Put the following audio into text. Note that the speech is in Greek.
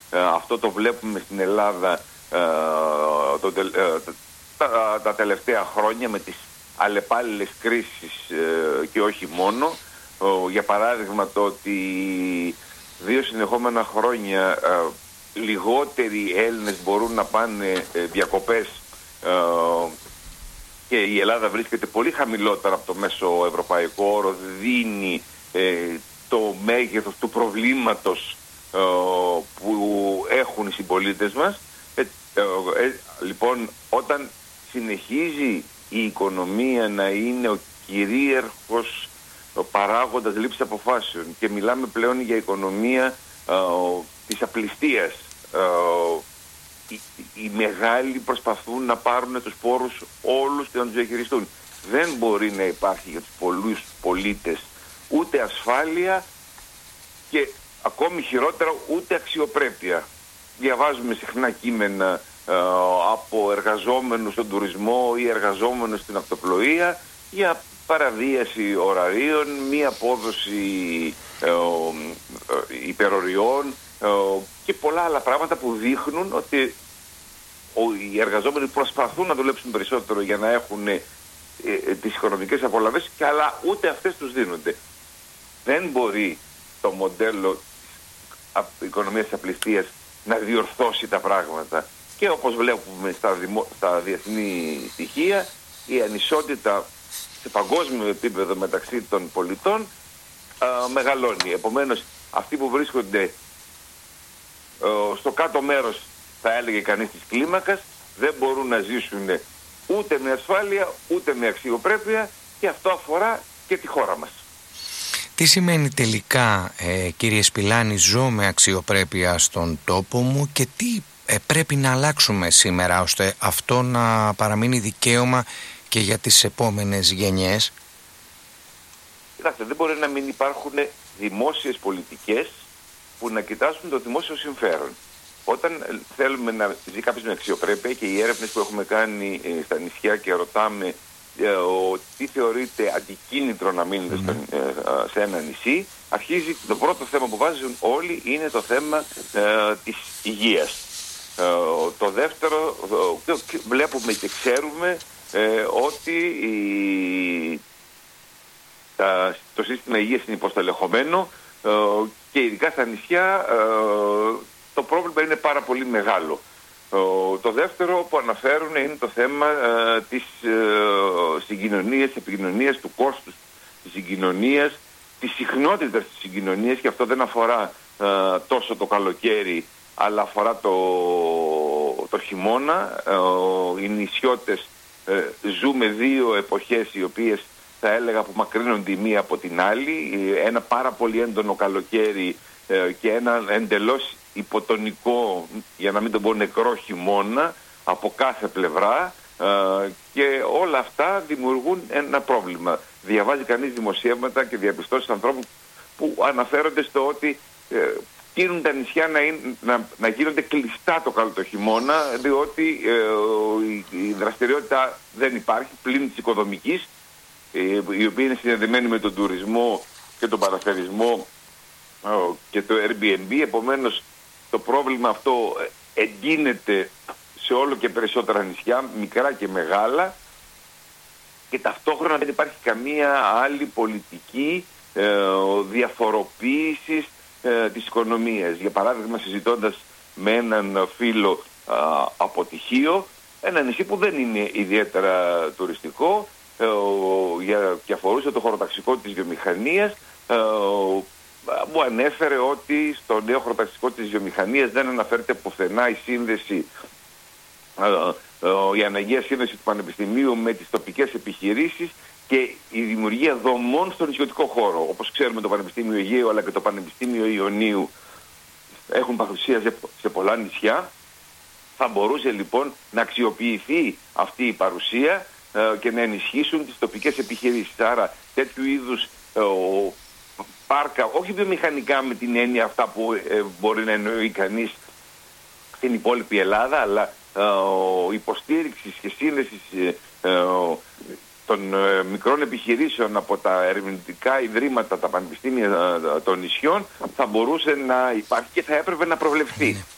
Αυτό το βλέπουμε στην Ελλάδα τα τελευταία χρόνια με τις αλλεπάλληλες κρίσεις και όχι μόνο. Για παράδειγμα το ότι 2 συνεχόμενα χρόνια λιγότεροι Έλληνες μπορούν να πάνε διακοπές και η Ελλάδα βρίσκεται πολύ χαμηλότερα από το μέσο ευρωπαϊκό όρο, δίνει το μέγεθος του προβλήματος που έχουν οι συμπολίτες μας. Λοιπόν, όταν συνεχίζει η οικονομία να είναι ο κυρίαρχος παράγοντας λήψης αποφάσεων και μιλάμε πλέον για οικονομία της απληστίας, οι μεγάλοι προσπαθούν να πάρουν τους πόρους όλους και να τους διαχειριστούν. Δεν μπορεί να υπάρχει για τους πολλούς πολίτες ούτε ασφάλεια και ακόμη χειρότερα ούτε αξιοπρέπεια. Διαβάζουμε συχνά κείμενα από εργαζόμενους στον τουρισμό ή εργαζόμενους στην ακτοπλοεία για παραβίαση ωραρίων, μη απόδοση υπεροριών και πολλά άλλα πράγματα που δείχνουν ότι οι εργαζόμενοι προσπαθούν να δουλέψουν περισσότερο για να έχουν τις οικονομικές απολαβές, και αλλά ούτε αυτές τους δίνονται. Δεν μπορεί το μοντέλο της οικονομίας της απληστίας να διορθώσει τα πράγματα. Και όπως βλέπουμε στα διεθνή στοιχεία, η ανισότητα σε παγκόσμιο επίπεδο μεταξύ των πολιτών μεγαλώνει. Επομένως, αυτοί που βρίσκονται στο κάτω μέρος, θα έλεγε κανείς, της κλίμακας, δεν μπορούν να ζήσουν ούτε με ασφάλεια, ούτε με αξιοπρέπεια, και αυτό αφορά και τη χώρα μας. Τι σημαίνει τελικά, κύριε Σπηλάνη, ζω με αξιοπρέπεια στον τόπο μου, και τι πρέπει να αλλάξουμε σήμερα ώστε αυτό να παραμείνει δικαίωμα και για τις επόμενες γενιές? Κοιτάξτε, δεν μπορεί να μην υπάρχουν δημόσιες πολιτικές που να κοιτάσουν το δημόσιο συμφέρον. Όταν θέλουμε να ζει κάποιος με αξιοπρέπεια, και οι έρευνες που έχουμε κάνει στα νησιά και ρωτάμε τι θεωρείται αντικίνητρο να μείνετε σε ένα νησί, αρχίζει το πρώτο θέμα που βάζουν όλοι είναι το θέμα της υγείας. Το δεύτερο, βλέπουμε και ξέρουμε ότι το σύστημα υγείας είναι υποστελεχωμένο και ειδικά στα νησιά το πρόβλημα είναι πάρα πολύ μεγάλο. Το δεύτερο που αναφέρουν είναι το θέμα της συγκοινωνίας, επικοινωνίας, του κόστους της συγκοινωνίας, της συχνότητας της συγκοινωνίας, και αυτό δεν αφορά τόσο το καλοκαίρι, αλλά αφορά το χειμώνα. Οι νησιώτες ζούμε 2 εποχές οι οποίες θα έλεγα απομακρύνονται η μία από την άλλη. Ένα πάρα πολύ έντονο καλοκαίρι και ένα εντελώς υποτονικό, για να μην το πω νεκρό, χειμώνα από κάθε πλευρά, και όλα αυτά δημιουργούν ένα πρόβλημα. Διαβάζει κανείς δημοσιεύματα και διαπιστώσεις ανθρώπων που αναφέρονται στο ότι τείνουν τα νησιά να γίνονται κλειστά το χειμώνα, διότι η δραστηριότητα δεν υπάρχει πλην της οικοδομικής, η οποία είναι συνδεδεμένη με τον τουρισμό και τον παραστερισμό και το Airbnb. Επομένως το πρόβλημα αυτό εντείνεται σε όλο και περισσότερα νησιά, μικρά και μεγάλα, και ταυτόχρονα δεν υπάρχει καμία άλλη πολιτική διαφοροποίησης της οικονομίας. Για παράδειγμα, συζητώντας με έναν φίλο από Τυχείο, ένα νησί που δεν είναι ιδιαίτερα τουριστικό και αφορούσε το χωροταξικό της βιομηχανίας, μου ανέφερε ότι στο νέο χωροταξικό της βιομηχανίας δεν αναφέρεται πουθενά η σύνδεση, η αναγκαία σύνδεση του Πανεπιστημίου με τις τοπικές επιχειρήσεις και η δημιουργία δομών στον νησιωτικό χώρο. Όπως ξέρουμε, το Πανεπιστήμιο Αιγαίου αλλά και το Πανεπιστήμιο Ιωνίου έχουν παρουσία σε πολλά νησιά. Θα μπορούσε λοιπόν να αξιοποιηθεί αυτή η παρουσία και να ενισχύσουν τις τοπικές επιχειρήσεις. Άρα τέτοιου είδους πάρκα, όχι βιομηχανικά με την έννοια αυτά που μπορεί να εννοεί κανείς στην υπόλοιπη Ελλάδα, αλλά υποστήριξης και σύνδεσης των μικρών επιχειρήσεων από τα ερευνητικά ιδρύματα, τα πανεπιστήμια των νησιών, θα μπορούσε να υπάρχει και θα έπρεπε να προβλεφθεί.